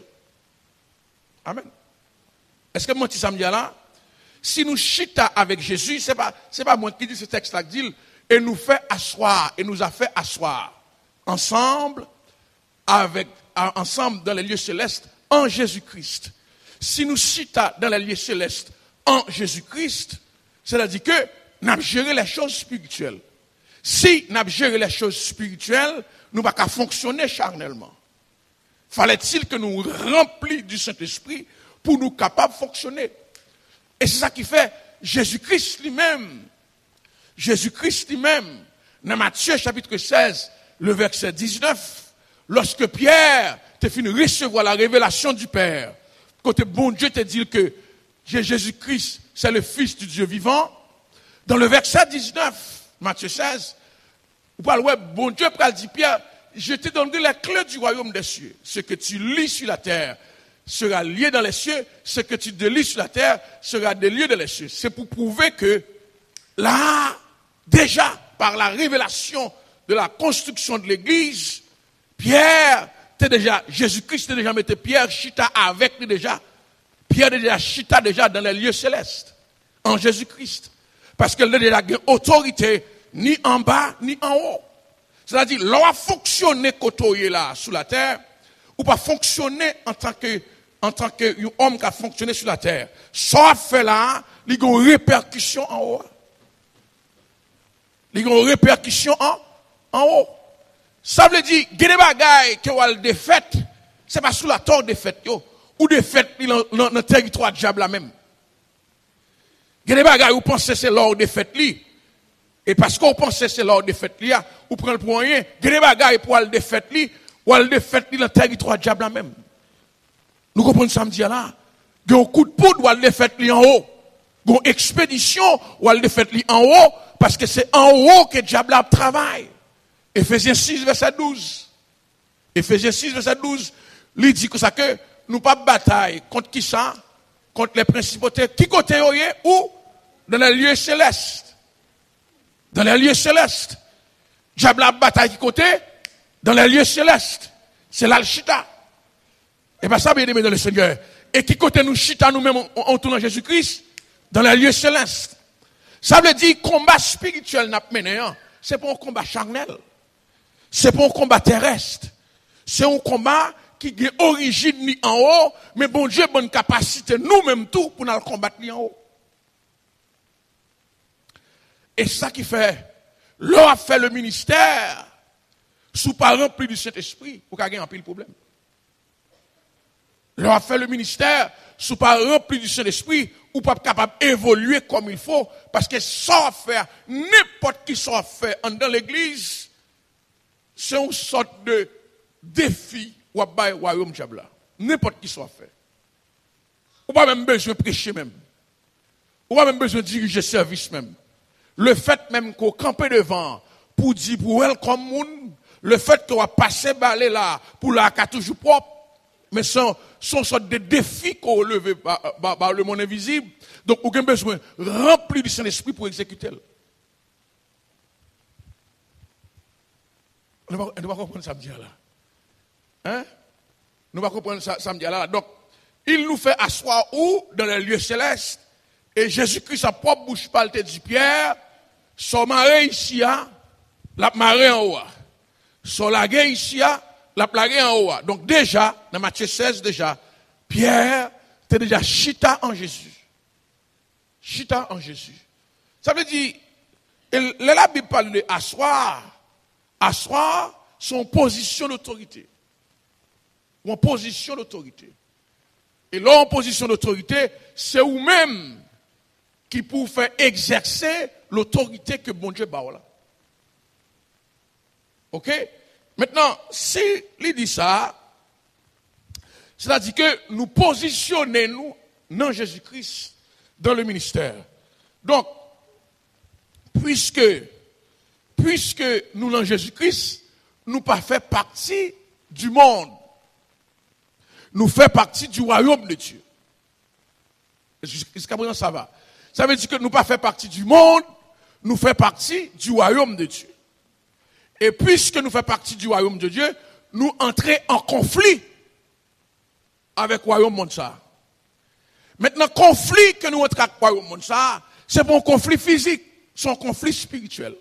Amen. Est-ce que moi, tu samedi là? Si nous chita avec Jésus, c'est pas moi qui dis ce texte-là, dit, et nous fait asseoir, et nous a fait asseoir ensemble, ensemble dans les lieux célestes, en Jésus-Christ. Si nous chita dans les lieux célestes, en Jésus-Christ, c'est-à-dire que nous avons géré les choses spirituelles. Si nous avons géré les choses spirituelles, nous ne pouvons pas fonctionner charnellement. Fallait-il que nous remplissions du Saint-Esprit pour nous capables de fonctionner. Et c'est ça qui fait Jésus-Christ lui-même. Jésus-Christ lui-même, dans Matthieu chapitre 16, le verset 19, lorsque Pierre t'a fini de recevoir la révélation du Père, côté bon Dieu te dit que Jésus-Christ, c'est le Fils du Dieu vivant, dans le verset 19, Matthieu 16, vous parlez, ouais, bon Dieu dit Pierre, je te donnerai la clé du royaume des cieux. Ce que tu lis sur la terre sera lié dans les cieux. Ce que tu délies sur la terre sera délié dans les cieux. C'est pour prouver que là, déjà, par la révélation de la construction de l'église, Pierre, Jésus-Christ t'a déjà mis Pierre chita avec lui déjà. Pierre déjà chita déjà dans les lieux célestes. En Jésus-Christ. Parce qu'elle n'a déjà autorité ni en bas, ni en haut. C'est-à-dire, l'on a fonctionné côté là, sous la terre, ou pas fonctionner en tant que homme qui a fonctionné sur la terre. Ça fait là, il y a une répercussion en haut. Il y a une répercussion en haut. Ça veut dire, il y a des bagailles qui ont des fêtes, c'est pas sous la tort des fêtes, ou des fêtes dans le territoire de diable là même. Il y a des bagages où vous pensez c'est l'ordre de fête li. Et parce qu'on pense que c'est l'ordre de fête li, vous prenez pour rien. Il y a des bagages pour aller de fête li, ou aller de fête li dans le territoire diable même. Nous comprenons samedi là. Il y a un coup de poudre ou aller de fête li en haut. Il y a une expédition ou aller de fête li en haut, parce que c'est en haut que le diable travaille. Éphésiens 6, verset 12. Éphésiens 6, verset 12, il dit que ça que nous pas bataille contre qui ça? Contre les principautés. Qui côté ou dans les lieux célestes? Dans les lieux célestes. Diable a bataille qui côté? Dans les lieux célestes. C'est là le chita. Et bien ça, bien aimé dans le Seigneur. Et qui côté nous chita nous-mêmes en tournant Jésus-Christ? Dans les lieux célestes. Ça veut dire combat spirituel n'a pas mené. C'est pas un combat charnel. C'est pas un combat terrestre. C'est un combat qui a origine ni en haut, mais bon Dieu, bonne capacité, nous-mêmes tout, pour nous combattre ni en haut. Et ça qui fait, l'on a fait le ministère, sous pas rempli du Saint-Esprit, pour qu'il y ait un pile problème. L'on a fait le ministère, sous pas rempli du Saint-Esprit, ou pas capable d'évoluer comme il faut, parce que ça faire, n'importe qui ça fait dans l'église, c'est une sorte de défi ou à bailler royaume diable. N'importe qui soit fait. Ou pas même besoin de prêcher même. Ou pas même besoin de diriger service même. Le fait même qu'on campe devant pour dire pour welcome moun, le fait qu'on va passer balai là pour la cas toujours propre, mais sont sorte de défis qu'on relevé par le monde invisible. Donc on a besoin rempli du Saint-Esprit pour exécuter. On ne va pas comprendre ça me dire là. Hein? Nous va comprendre ça samedi là. Donc, il nous fait asseoir où? Dans les lieux célestes. Et Jésus-Christ, sa propre bouche parle dit Pierre, son maré ici, la marée en haut. Son lagué ici, la plagué en haut. Donc déjà, dans Matthieu 16 déjà, Pierre, t'es déjà chita en Jésus. Chita en Jésus. Ça veut dire, la Bible parle de asseoir. Asseoir, son position d'autorité. Ou en position d'autorité. Et là, en position d'autorité, c'est vous-même qui pouvez faire exercer l'autorité que bon Dieu bat là. Ok? Maintenant, si il dit ça, c'est-à-dire que nous positionnons dans Jésus-Christ, dans le ministère. Donc, puisque nous dans Jésus-Christ, nous pas fait partie du monde. Nous fait partie du royaume de Dieu. Jusqu'à présent, ça va. Ça veut dire que nous pas fait partie du monde, nous fait partie du royaume de Dieu. Et puisque nous fait partie du royaume de Dieu, nous entrons en conflit avec le royaume monde ça. Maintenant, conflit que nous entrons avec le royaume monde ça, c'est pas un conflit physique, c'est un conflit spirituel.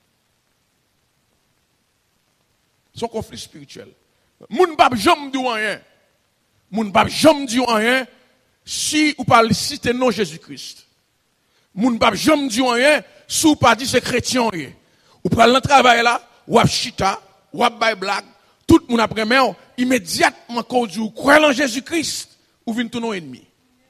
C'est un conflit spirituel. Moun pa jam di rien. Moun pa jam di rien si ou pas citer non Jésus-Christ. Moun pa jam di rien si ou pas dit c'est chrétien. Ou pral dans travail là, ou ap chita, ou ap bay blague, tout moun après mais immédiatement quand vous croyez en Jésus-Christ, ou vinn tout non ennemi.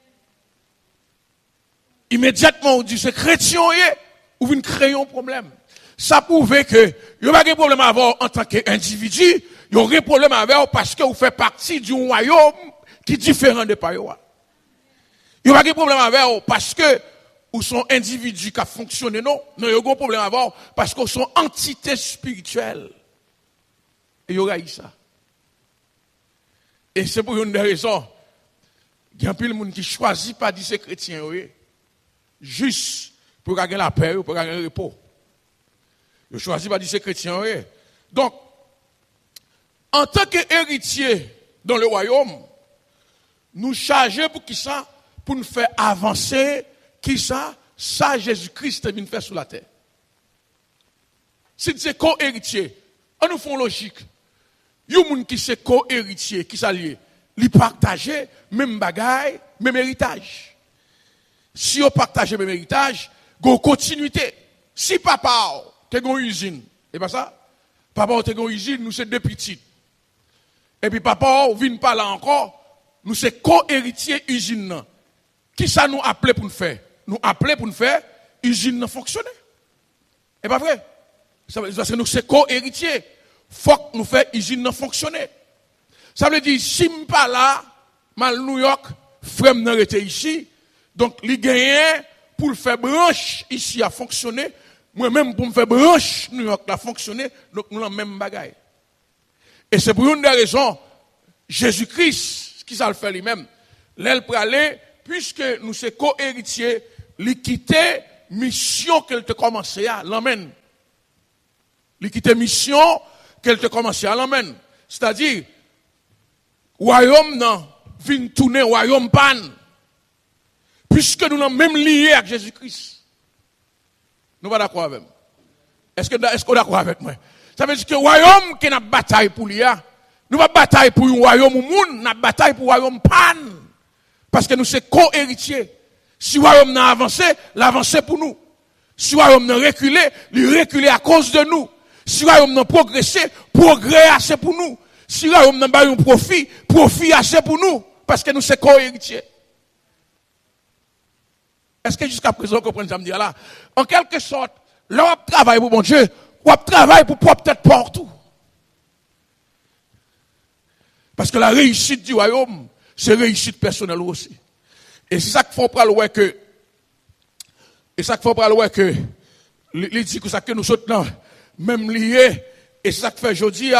Immédiatement on dit c'est chrétien ou vinn créer un problème. Ça prouve que il n'y a pas de problème à avoir en tant qu'individu, il y a un problème à avoir parce que vous faites partie d'un royaume qui est différent de par vous. Il n'y a pas de problème à avoir parce que vous sont individus qui fonctionnent, non. Non, il y a un problème à avoir parce que vous sont entités spirituelles. Et il y aura eu ça. Et c'est pour une des raisons, il y a un peu de monde qui choisit pas de dire c'est chrétien, juste pour gagner la paix, pour gagner le repos. Je choisis pas de dire c'est chrétien. Donc, en tant qu'héritier dans le royaume, nous chargeons pour qui ça? Pour nous faire avancer, qui ça? Ça, Jésus-Christ est venu faire sur la terre. Si c'est co-héritier, on nous fait logique. Il y a des gens qui sont co-héritier, qui s'allient, ils partagent même bagaille, même héritage. Si on partage même héritage, il y a une continuité. Si papa, tu as une usine, et pas ça? Papa, tu as une usine, nous sommes deux petites. Et puis papa, vient pas là encore, nous sommes co-héritiers usine. Qui ça nous appelé pour nous faire? nous appelons pour nous faire usine fonctionner. Et pas vrai? Parce que nous sommes co-héritiers. Faut que nous fassions usine fonctionner. Ça veut dire, si je ne suis pas là, mal New York, frère n'a été ici, donc les gagnants pour le faire branche ici à fonctionner, moi-même pour me faire branche New York à fonctionner, donc nous avons la même bagaille. Et c'est pour une des raisons, Jésus-Christ, qui ça le fait lui-même, l'aile pour aller, puisque nous sommes co-héritiers, il quitter mission qu'elle te commençait à l'emmène. Il quitter mission qu'elle te commençait à l'emmène. C'est-à-dire, royaume non, vient tourner royaume pan. Puisque nous sommes même liés avec Jésus-Christ. Nous ne sommes pas d'accord avec moi. Est-ce que vous êtes d'accord avec moi? Ça veut dire que le royaume qui n'a pas bataille pour lui, nous ne pas bataille pour un royaume au monde, nous avons bataille pour un royaume pan. Parce que nous sommes co-héritiers. Si le royaume n'a avancé, l'avancé pour nous. Si le royaume n'a reculé, il reculé à cause de nous. Si le royaume n'a progressé, progrès assez pour nous. Si le royaume n'a pas eu un profit, profit assez pour nous. Parce que nous sommes co-héritiers. Est-ce que jusqu'à présent, vous comprenez ce que je me dis là? En quelque sorte, là, on travaille pour mon Dieu, on travaille pour peut-être partout. Parce que la réussite du royaume, c'est réussite personnelle aussi. Et c'est ça qu'il faut pas le que, et ça qu'il faut pas le que, il dit que ça que nous sommes même liés, et c'est ça que fait jeudi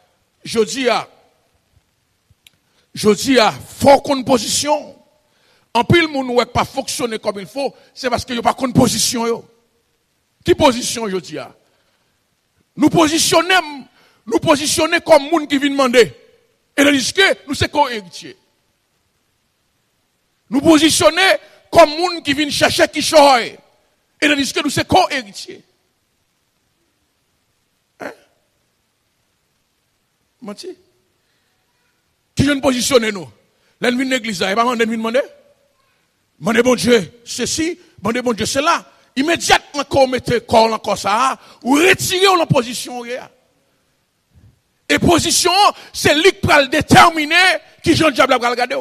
faut qu'on position. En pile, moun ou pas fonctionner comme il faut, c'est parce qu'il n'y a pas de position. Yo. Qui position, je dis? Nous positionner comme moun qui vient demander. Et le disque, nous sommes co-héritiers. Nous positionner comme moun qui vient chercher qui choye. Et le disque, nous sommes co-héritiers. Hein? Menti? Qui vient positionner nous? L'ennemi de l'église, et pas l'ennemi demander? Demandez bon Dieu, ceci, demandez bon Dieu, cela. Immédiatement, quand on mette corps encore ça, ou retirez la position. Et position, c'est lui qui va le déterminer qui Jean Diable va le regarder.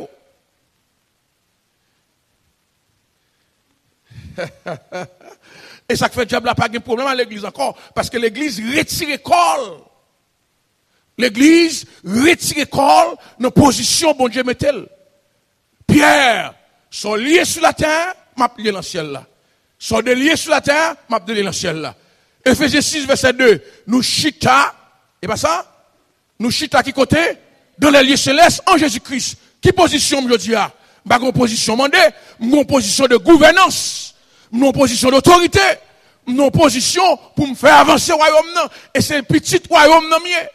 Et ça fait Diable n'a pas de problème à l'église encore, parce que l'église retire corps. L'église retire corps dans position, bon Dieu met-elle. Pierre, sont liés sur la terre, m'a lié dans le ciel là. Sont liés sur la terre, m'a lié dans le ciel là. Ephésiens 6, verset 2. Nous chita, et pas ça? Nous chita qui côté? Dans les lieux célestes en Jésus-Christ. Qui position, je dis, bah, une position mandée, une position de gouvernance, une position d'autorité, une position pour me faire avancer le royaume, non. Et c'est un petit royaume, non, mieux.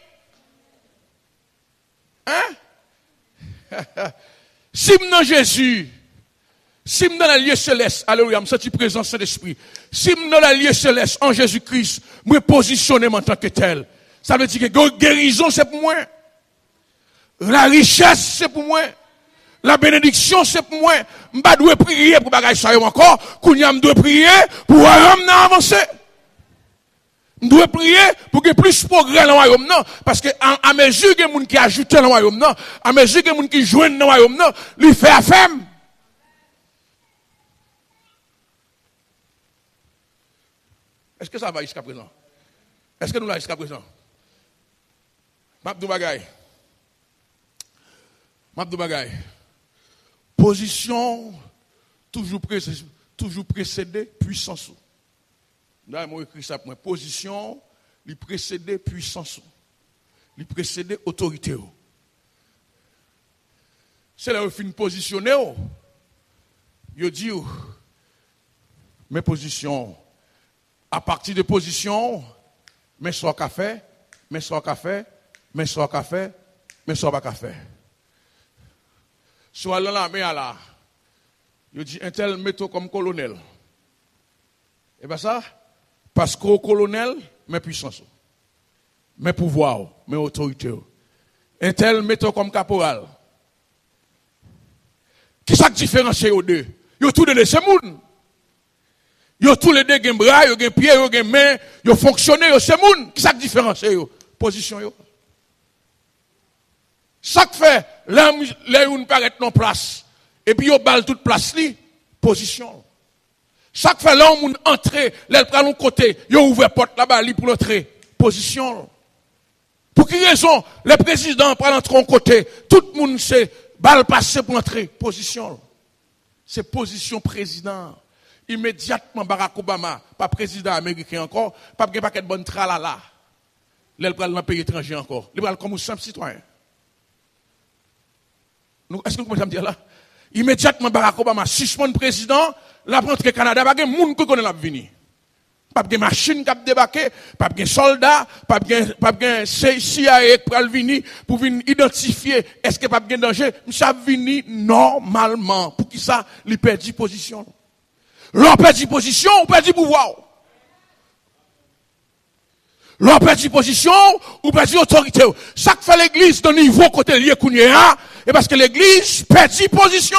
Hein? Si m'nan Jésus, si m'nan la lieu céleste, alléluia, me senti présence de l'esprit. Si m'nan la lieu céleste en Jésus-Christ, me positionner en tant que tel. Ça veut dire que guérison c'est pour moi. La richesse c'est pour moi. La bénédiction c'est pour moi. M'pa doit prier pour bagay ça encore, kounya m'doit prier pour royaume avancer. M'doit prier pour que plus de progrès dans le royaume non parce que à mesure que les gens qui ajoutent dans le royaume non, à mesure que les gens qui joignent dans le royaume non, lui fait affaire. Est-ce que ça va jusqu'à présent? Est-ce que nous là jusqu'à présent? Mabdou bagay. Position toujours précédée puissance. Là, moi écrit ça pour moi. Position, lui précédée puissance. Lui précédée autorité. C'est là où il finit positionner. Il dit, mes positions, à partir de position, mes soins café, mes soins café, mes soins café, mes soins pas café. Soit là, la main là, il dit, un tel métaux comme colonel. Et bien ça, parce qu'au colonel, mes puissances, mes pouvoirs, mes autorités. Un tel métaux comme caporal. Qui ça différencie aux deux? Ils ont tous les deux, c'est moun. Ils ont tous les deux, ils ont bras, ils ont pieds, ils ont mains, ils ont fonctionné, c'est moun. Qui ça différencie? Position. Ça fait, là où on paraît non place, et puis ils balle toute place, position. Chaque fois là, on entre, là, prend l'autre côté, ils ont ouvert porte là-bas, pour l'entrer. Position. Pour quelle raison, le président prend l'entrée en côté, tout le monde sait, balle passée pour entrer. Position. C'est position président. Immédiatement, Barack Obama, pas président américain encore, pas de paquet de bonne tralala. Là, il prend dans le pays étranger encore. Il prend comme un simple citoyen. Est-ce que vous comprenez me dire là? Immédiatement, Barack Obama suspend le président, la rentrée Canada, pas de monde qui connaît la venir. Pas de machine qui a débarqué, pas de soldats, pas de CIA qui va venir pour venir identifier est-ce qu'il n'y a pas de danger. Ça venir normalement. Pour qui ça, il perd position. L'on perd position, on perd pouvoir. L'on perd position, on perd autorité. Ça que fait l'église dans le niveau côté lié Kounia, et parce que l'église perd position.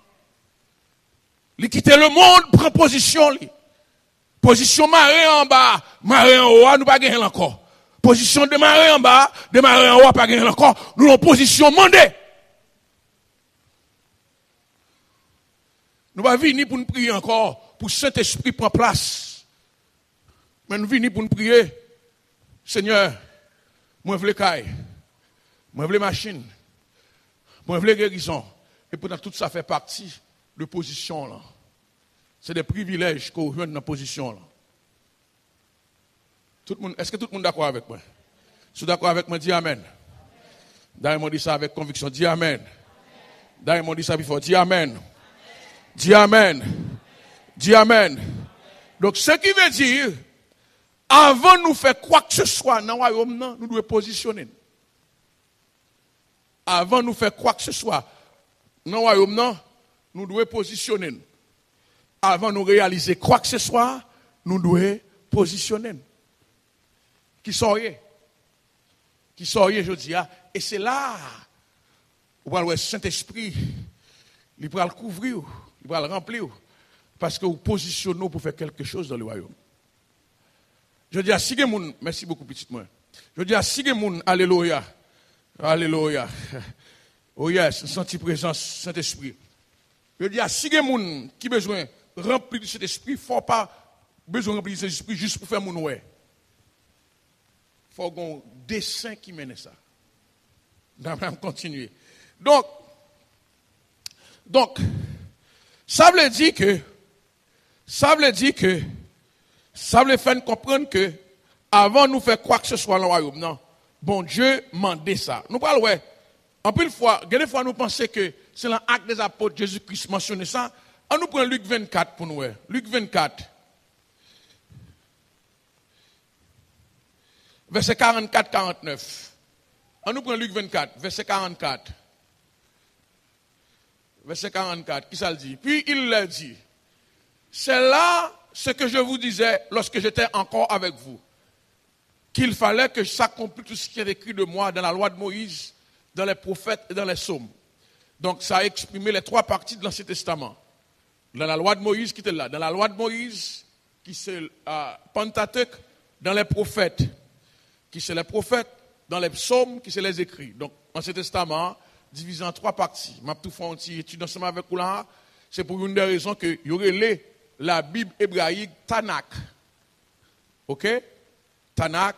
Il quitte le monde, prend position. Position marée en bas, marée en haut, nous pas gagner encore. Position de marée en bas, de marée en haut, pas gagner encore. Nous en position mandée. Nous pas venir pour nous prier encore, pour Saint-Esprit prendre place. Mais nous venons pour nous prier. Seigneur, moi je veux caille, moi je veux machine, moi je veux guérison. Et pourtant tout ça fait partie de position là. C'est des privilèges qu'on joue dans la position là. Tout le monde, est-ce que tout le monde est d'accord avec moi? Si vous êtes d'accord avec moi, dis Amen. D'ailleurs, dit ça avec conviction, dis Amen. D'ailleurs, dit ça before, dis Amen. Dis Amen. Dis Amen. Donc, ce qui veut dire, avant de nous faire quoi que ce soit dans le royaume, nous devons positionner. Avant de nous faire quoi que ce soit dans le royaume, nous devons positionner. Avant de nous réaliser quoi que ce soit, nous devons positionner. Qui soyez, je dis, et c'est là où le Saint-Esprit, il va le couvrir, il va le remplir, parce que vous positionnez pour faire quelque chose dans le royaume. Je dis à si les gens, merci beaucoup, petit moi. Je dis à si les gens, alléluia, alléluia, oh yes, senti présence Saint-Esprit. Je dis à si les gens qui ont besoin de remplir cet esprit, il ne faut pas besoin de remplir cet esprit juste pour faire mon ouais. Il faut un dessin qui mène ça. On va continuer. Donc, ça veut dire que, ça veut faire comprendre que, avant de nous faire quoi que ce soit dans le royaume, non, bon Dieu m'a dit ça. Nous parlons, ouais, en plus de fois, des fois nous pensons que c'est l'acte des apôtres Jésus-Christ mentionné ça. On nous prend Luc 24 pour nous, ouais. Luc 24. Verset 44-49. On nous prend Luc 24, verset 44. Verset 44, qui ça le dit? Puis il leur dit, c'est là ce que je vous disais lorsque j'étais encore avec vous, qu'il fallait que s'accomplisse tout ce qui est écrit de moi dans la loi de Moïse, dans les prophètes et dans les psaumes. Donc ça a exprimé les trois parties de l'Ancien Testament. Dans la loi de Moïse qui était là, dans la loi de Moïse, qui c'est Pentateuque, dans les prophètes, qui c'est les prophètes, dans les psaumes, qui c'est les écrits. Donc, l'Ancien Testament, divisé en trois parties. Je vais tout faire une petite étude ensemble avec vous là. C'est pour une des raisons qu'il y aurait la Bible hébraïque Tanakh. Ok? Tanakh,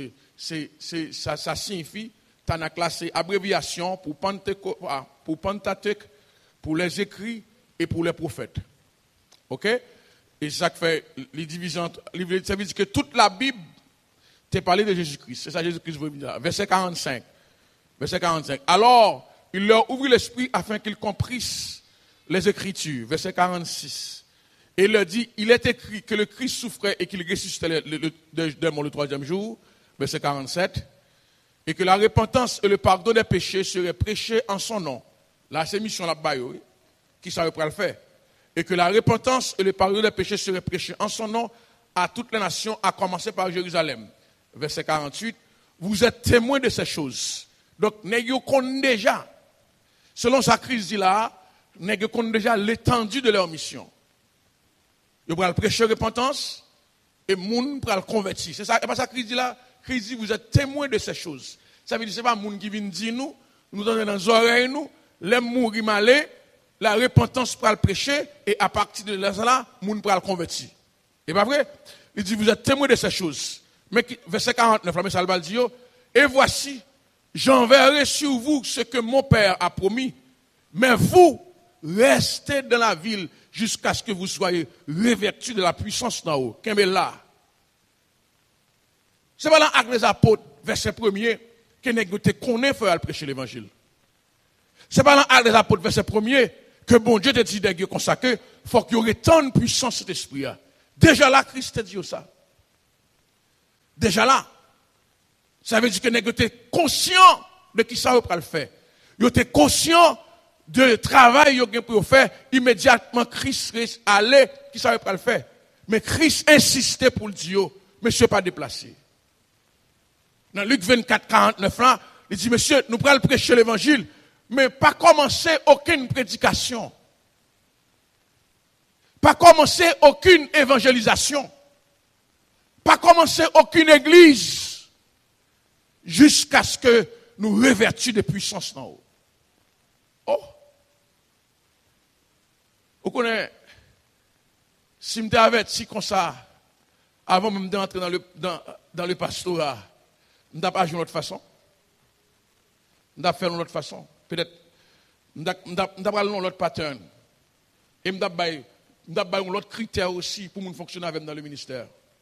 ça signifie, Tanakh là, c'est abréviation pour Pentateuque, pour les écrits et pour les prophètes. Ok? Et ça fait les divisions. Ça veut dire que toute la Bible t'es parlé de Jésus-Christ. C'est ça Jésus-Christ veut dire. Verset 45. Verset 45. Alors, il leur ouvrit l'esprit afin qu'ils comprissent les Écritures. Verset 46. Et il leur dit, il est écrit que le Christ souffrait et qu'il ressuscitait le troisième jour. Verset 47. Et que la repentance et le pardon des péchés seraient prêchés en son nom. Là, c'est mission là-bas, qui ça va le faire. Et que la repentance et le pardon des péchés seraient prêchés en son nom à toutes les nations, à commencer par Jérusalem. Verset 48, vous êtes témoins de ces choses. Donc, nous connaissons déjà, selon sa crise là, nous connaissons déjà l'étendue de leur mission. Ils vont prêcher repentance et les gens vont convertir. C'est ça, et pas ça crise là, crise vous êtes témoins de ces choses. Ça veut dire que ce n'est pas les gens qui viennent dire nous donnent dans les oreilles, nous, les mourir malais, la repentance pour le prêcher, et à partir de là, moun pour le convertir. Et pas vrai? Il dit, vous êtes témoins de ces choses. Mais verset 49, la message va dire, et voici, j'enverrai sur vous ce que mon Père a promis, mais vous restez dans la ville jusqu'à ce que vous soyez revêtus de la puissance d'en haut. Qu'est-ce là? C'est pas dans l'acte des apôtres, verset 1er, que nous te connaît faire prêcher l'évangile. C'est pas dans l'acte des apôtres, verset 1er, que bon Dieu te dit de comme ça que faut qu'il y ait tant de puissance cet esprit. Déjà là, Christ te dit ça. Déjà là. Ça veut dire que nous sommes conscients de qui ça va le faire. Nous sommes conscients de travail que pour faire. Immédiatement, Christ allait, qui ça va le faire. Mais Christ insistait pour le dire, monsieur pas déplacé. Dans Luc 24, 49, là, il dit, monsieur, nous pourrons prêcher l'évangile, mais pas commencer aucune prédication. Pas commencer aucune évangélisation. Pas commencer aucune église. Jusqu'à ce que nous revêtions de puissance en haut. Oh! Vous connaissez, si je m'étais averti comme ça, avant même d'entrer dans le pastorat, je n'ai pas agi de l'autre façon. Je n'ai fait de l'autre façon. Peut-être, je n'ai pas l'autre pattern. Et je n'ai pas l'autre critère aussi pour fonctionner avec dans le ministère.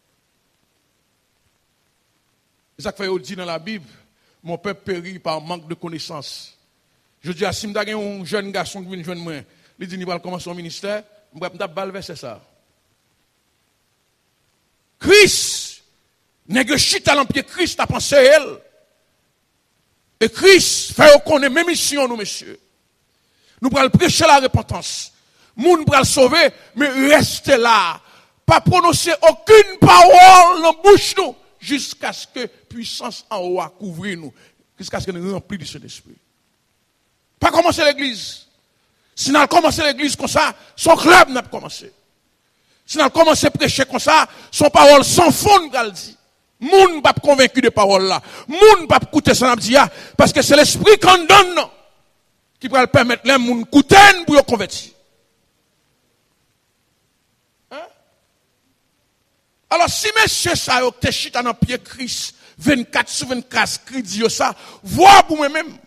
C'est ça que dit dans la Bible, mon peuple périt par manque de connaissances. Je dis à si je un jeune garçon qui vient joindre moi, il dit qu'il va commencer son ministère, je vais pas verser ça. Christ, n'est que chita dans pied Christ a pensé elle. Et Christ fait qu'on ait même mission nous messieurs. Nous pourrons prêcher la repentance. Moun pourrons le sauver, mais restez là. Pas prononcer aucune parole dans la bouche nous. Jusqu'à ce que puissance en haut couvre nous. Jusqu'à ce que nous remplissions de Saint-Esprit. Pas commencer l'église. Si nous commençons l'église comme ça, son club n'a pas commencé. Si nous commençons à prêcher comme ça, son parole sans fond, nous dit. Moun pas convaincu de parole là. Moun pas écouter ça n'a dit parce que c'est l'esprit qu'on donne qui va permettre les moun écouter pour convertir. Alors, si monsieur ça te chita dans pied Christ, 24 sur 24, qui dit ça, vois pour moi-même.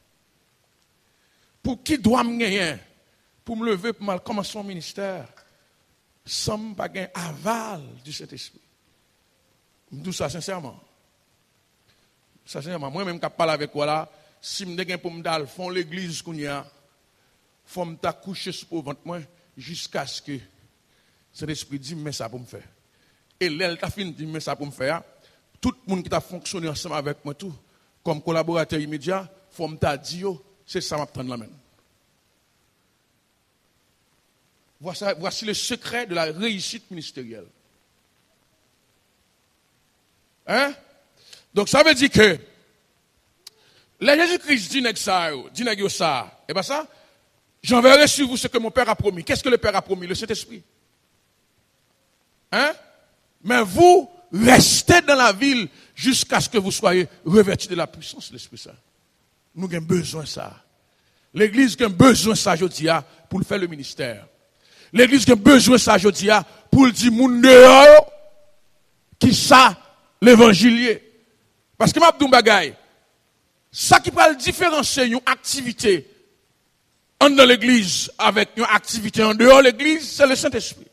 Pour qui doit me gagner? Pour me lever, pour me commencer mon ministère, sans me pas gagner aval du Saint-Esprit. Je dis ça sincèrement. Sincèrement, moi-même, quand je parle avec vous là, si je me dis pour me dire, font l'église qu'on y a, faut me coucher sur le ventre, moi, jusqu'à ce que Saint-Esprit dit, mais ça pour me faire. Et l'elle t'a fini de dire, mais ça pour me faire. Tout le monde qui a fonctionné ensemble avec moi, tout, comme collaborateur immédiat, faut me dire, c'est ça m'a prendre la main. Voici le secret de la réussite ministérielle. Hein? Donc ça veut dire que, le Jésus-Christ dit ça, et bien ça, j'enverrai sur vous ce que mon Père a promis. Qu'est-ce que le Père a promis? Le Saint-Esprit. Hein? Mais vous restez dans la ville jusqu'à ce que vous soyez revêtus de la puissance de l'Esprit Saint. Nous avons besoin de ça. L'église a besoin de ça, je dis, pour faire le ministère. L'église a besoin de ça, je dis, pour dire, moun dehors, qui ça, l'évangile. Parce que m'a dit bagay, ça qui peut différencier une activité en dans l'église avec une activité en dehors de l'église, c'est le Saint-Esprit.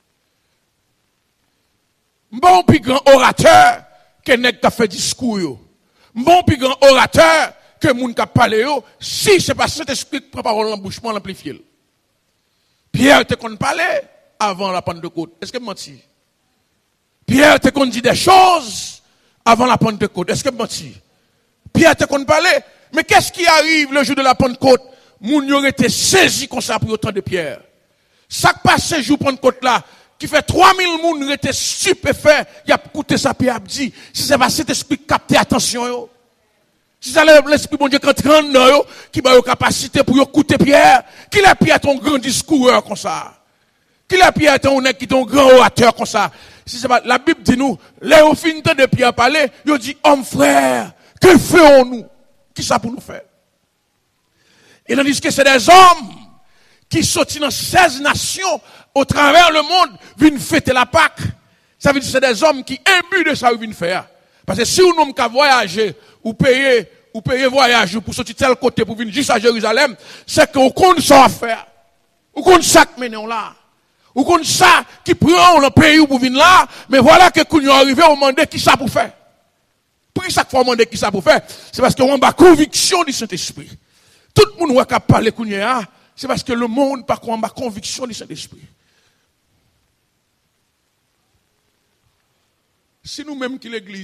Bon plus grand orateur que nèg ka fait discours. Bon plus grand orateur que moun ka parler yo, si c'est pas Saint-Esprit qui prend parole en bouche, moi l'amplifier. Pierre te kon parler avant la Pentecôte. Est-ce que menti? Pierre te kon dit des choses avant la Pentecôte. Est-ce que menti? Pierre te kon parler, mais qu'est-ce qui arrive le jour de la Pentecôte? Moun yo été saisi comme ça pour autant de Pierre. Ça passe ce jour Pentecôte là, qui fait 3000 moun étaient stupéfaits, il a écouté ça puis a dit, si c'est pas cet esprit qui capte attention yo. Si c'est l'esprit bon Dieu qui entre dans yo, qui a une capacité pour écouter Pierre, qui l'a Pierre ton grand discoureur comme ça. Qui l'a Pierre ton nèg qui ton grand orateur comme ça. Si c'est pas la Bible dit nous, les au fin de Pierre parler, il dit homme frère, que faisons-nous? Qui ça pour nous faire? Et tandis que c'est des hommes qui sortent dans 16 nations au travers le monde, viennent fêter la Pâque. Ça veut dire que c'est des hommes qui imbus de ça qu'ils viennent faire. Parce que si on n'aime qu'à voyager, ou payer voyage, pour sortir tel côté, pour venir juste à Jérusalem, c'est qu'on compte ça à faire. Ou qu'on ça qui mène là. Ou qu'on ça qui prend le pays pour venir là, mais voilà que quand nous arrivons, on demande qui ça pour faire. Pour ça qu'il faut demander qui ça pour faire, c'est parce qu'on a la conviction du Saint-Esprit. Tout le monde qui parle de c'est parce que le monde n'a pas la conviction du Saint-Esprit. Si nous-mêmes qui l'église,